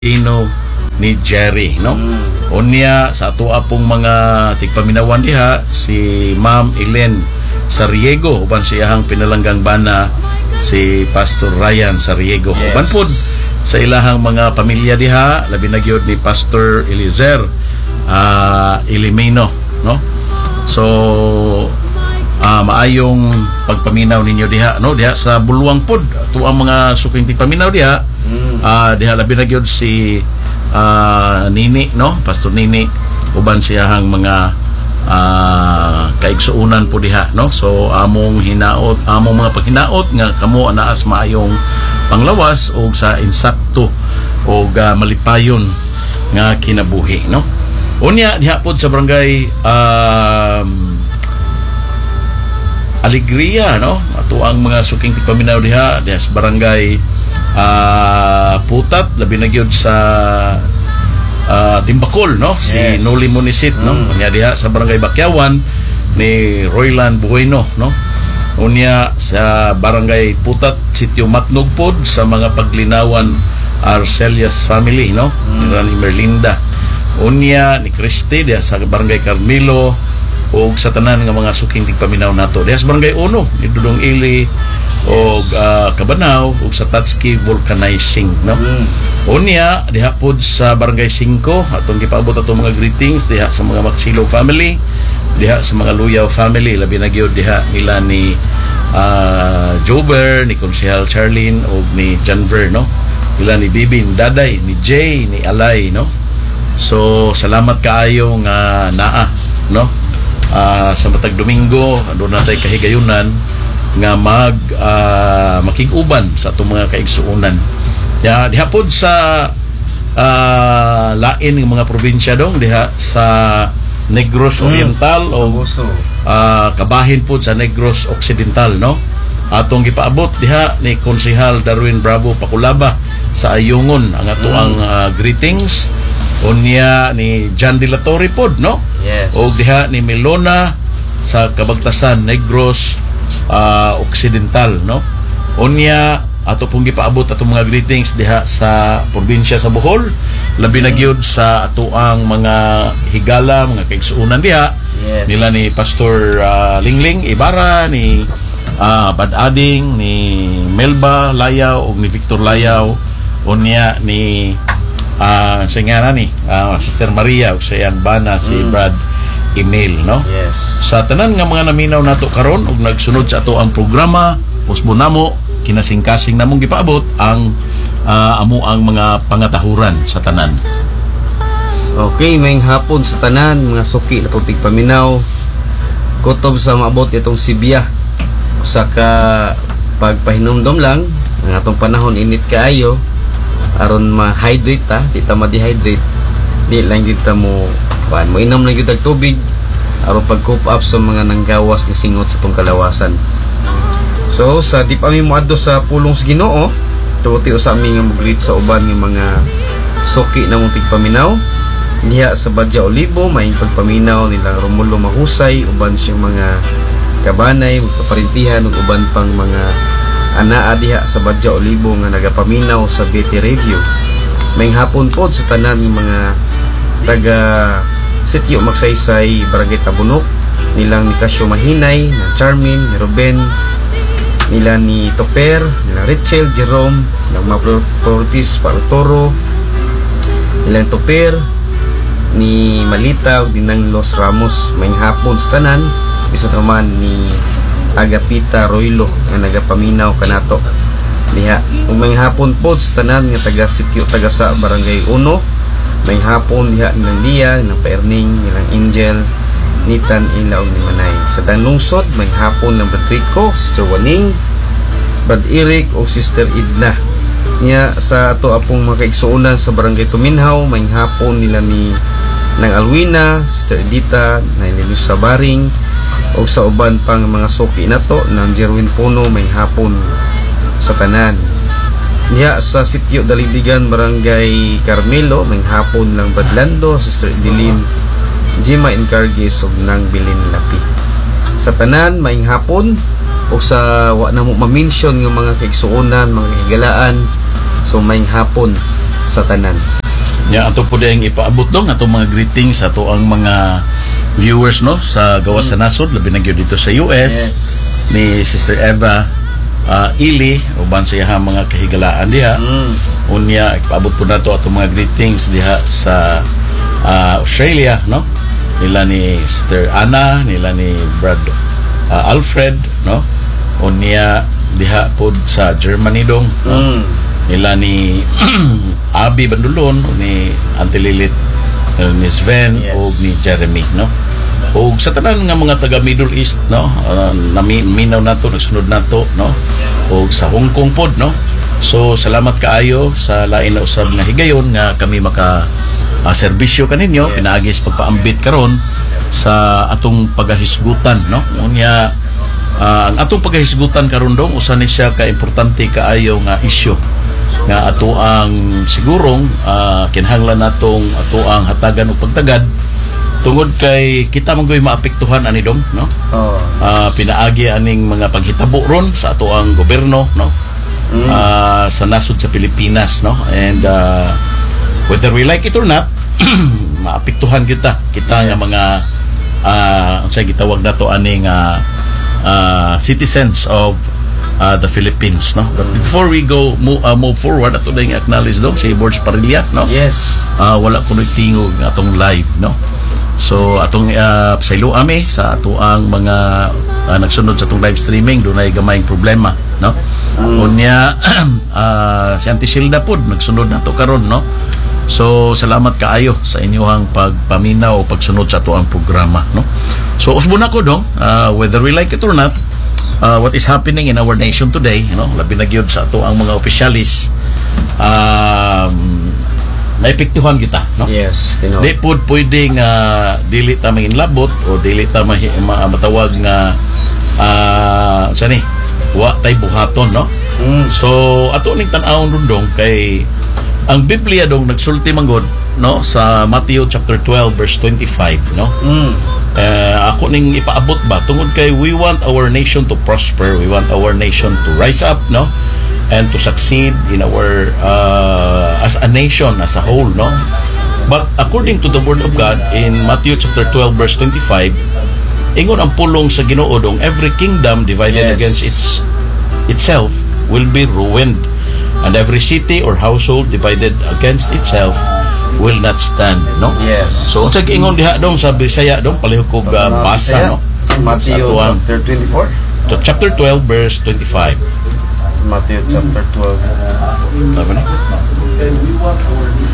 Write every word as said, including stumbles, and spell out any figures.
Ino ni Jerry, no? Mm. Unya sa ato apong mga tigpaminawan diha si Ma'am Elen Sariego uban siyahang pinalanggang bana si Pastor Ryan Sariego. Yes. Uban pod sa ilahang mga pamilya diha labi na gyud ni Pastor Eliezer uh, Ilimino, no? So uh, maayong pagpaminaw ninyo diha, no? Diha sa Buluang pod ato ang mga suking tigpaminaw diha. Mm. Uh, diha labi na gyud si uh, Nini, no? Pastor Nini uban siyahang mga uh, kaigsuunan po diha, no? So among hinaot, among mga paghinaot nga kamo anaas maayong panglawas o sa insakto o uh, malipayon nga kinabuhi, no? Unya diha pod sa barangay um, Alegria, no? Ato ang mga suking tigpaminaw diha diha sa barangay Uh, Putat labi na gyud sa uh, Timbakol, no? Yes. Si Noli Munisit, mm. no? Unya diha sa barangay Bakyawan ni Royland Bueno, no? Unya sa barangay Putat Sitio Matnugpod sa mga paglinawan Arcelias family, no? Mm. Ni Merlinda. Unya ni Christy diha sa barangay Carmelo o sa tanan nga mga suking tigpaminaw nato diha sa barangay Uno ni Dudong Ili o uh, Kabanaw o sa Tatski vulcanizing, no? Mm. Unya diha pod sa barangay Cinco atong gipaabot atong mga greetings diha sa mga Maxilo family, diha sa mga Luyaw family labi na gyud diha nila ni uh, Jober, ni Konsehal Charlene o ni Janver, no? Nila ni Bibin Daday, ni Jay, ni Alay, no? So salamat kaayo nga naa, no? Uh, sa matag Domingo ando natay kahigayunan nga mag uh, makig-uban sa atong mga kaigsuunan. Ya diha pod sa uh, lain ng mga probinsya dong diha sa Negros Oriental mm. o uh, kabahin pod sa Negros Occidental, no? Atong gipaabot diha ni Konsehal Darwin Bravo Pakulaba sa Ayungon ang ato ang mm. uh, greetings. Unya ni John De La Torre pod, no? Yes. O diha ni Melona sa Kabagtasan Negros uh, Occidental, no? Unya ato pong gipaabot ato mga greetings diha sa probinsya sa Bohol labi na gyud sa ato ang mga higala, mga kaigsuunan diha. Yes. Nila ni Pastor uh, Lingling Ibarra, ni uh, Bad Ading, ni Melba Layaw ug ni Victor Layaw. Unya ni uh, sa nga ni uh, Sister Maria ug sa iyang bana si mm. Brad email, no? Yes. Sa tanan nga mga naminaw nato karon ug nagsunod sa ato ang programa, usbo namo kinasingkasing namong gipaabot ang uh, amo ang mga pangatahuran sa tanan. Okay, mayong hapon sa tanan mga suki na putig paminaw. Kutob sa maabot itong Sibya. Usa ka pagpahinumdom lang ang atong panahon init kaayo aron ma-hydrate ta, di ta ma-dehydrate. Di lang gid ta mo kuan mo inom lang gyud og tubig aron pag-coop up sa mga nanggawas nga singot sa tong kalawasan. So sa di pa mi moadto sa pulong sa Ginoo, tuti usa mi nga mo-greet sa uban nga mga suki na mong tigpaminaw diha sa Badya Olivo. May pagpaminaw nila Romulo Mahusay uban siyang mga kabanay magpaparintihan ug uban pang mga anaa diha sa Badya Olivo nga nagapaminaw sa B T Radio. May hapon pod sa tanan ng mga taga Sitio Magsaysay, Barangay Tabunok, nilang ni Casio Mahinay, ni Charmin, ni Ruben, nila ni Toper, nila Richel, Jerome, nilang mga Protis, Parutoro, nilang Toper, ni Malita, ug dinang Los Ramos. May hapon sa tanan, isa naman ni Agapita Roylo nga nagapaminaw kanato diha. Ug may hapon pod sa tanan nga taga Sitio taga sa Barangay Uno. May hapon diha nilang Lia, nilang Perning, nilang Angel, Nitan, Ila ug ni Manay. Sa Danungsod may hapon ng Brad Rico, Sister Waning, Brad Eric o Sister Idna. Nya sa ato apong mga kaigsuunan sa Barangay Tuminhaw, may hapon nila ni nang Alwina, Sister Edita, na Lilus sa Baring o sa uban pang mga suki nato ng Jerwin Puno. May hapon sa tanan diha sa Sitio Daligdigan, Barangay Carmelo. May hapon lang Badlando, Sister Edilin, Jima Encargis ug nang Bilin Lapi. Sa tanan may hapon o sa wa na mo ma-mention ng mga kaigsuunan, mga higalaan. So may hapon sa tanan. Ya, ato po ding ipaabot dong atong mga greetings sa ato ang mga viewers no sa gawas sa nasod labi na gyud dito sa U S Yes. ni Sister Eva uh, Ili uban sa iyang mga kahigalaan diha. Mm. Unya ipaabot po nato atong mga greetings diha sa uh, Australia no. Nila ni Sister Anna, nila ni Brad uh, Alfred no. Unya diha pod sa Germany dong no? Mm. Nila ni Abi Bandulon ni Auntie Lilith uh, ni Sven Yes. o ni Jeremy no o sa tanan nga mga taga Middle East no uh, nami minaw nato nagsunod nato no o sa Hong Kong pod no. So salamat kaayo sa lain na usab nga higayon nga kami maka uh, serbisyo kaninyo. Yes. Pinaagis pagpaambit karon sa atong pagahisgutan no. Unya uh, ang atong pagahisgutan karon dong usa ni siya ka importante kaayo nga isyu nga ato ang sigurong uh, kinahanglan natong ato ang hatagan og pagtagad tungod kay kita man gyud maapektuhan ani dong no. Oh. Uh, pinaagi aning mga paghitabo ron sa ato ang gobyerno no. Mm. Uh, sa nasod sa Pilipinas no, and uh, whether we like it or not maapektuhan kita kita Yes. nga mga uh, unsay gitawag nato aning uh, uh, citizens of uh, the Philippines no. But before we go move, uh, move forward ato ding acknowledge dong si Borge Parilla no. Yes. Uh, wala kuno tingog ng atong live no. So atong uh, pasaylo ami sa ato ang mga uh, nagsunod sa atong live streaming dunay gamayng problema no. Mm. Unya uh, si Auntie Shilda pod nagsunod nato karon no. So salamat kaayo sa inyong pagpaminaw o pagsunod sa ato ang programa no. So usbon ako dong uh, whether we like it or not uh, what is happening in our nation today you know labi na gyud sa ato ang mga opisyalis um, naepektuhan kita no. Yes, tino. Di po pwedeng uh, dili ta manginlabot o dili ta mahi, ma, matawag nga uh, sa ni wa tay buhaton no. Mm. So ato ning tan-awon rundong kay ang Biblia dong nagsulti manggod no sa Matthew chapter twelve verse twenty-five no. Mm. Uh, ako ning ipaabot ba tungod kay we want our nation to prosper, we want our nation to rise up no and to succeed in our uh, as a nation as a whole no. But according to the word of God in Matthew chapter twelve verse twenty-five ingon ang pulong sa Ginoo dong every kingdom divided Yes. against its itself will be ruined and every city or household divided against itself will not stand no. Yes. So unsa giingon diha dong sa Bisaya dong palihog kog uh, basa no. Matthew Sa atuan. chapter twenty-four. To chapter twelve verse twenty-five. Matthew chapter twelve. Sabi na?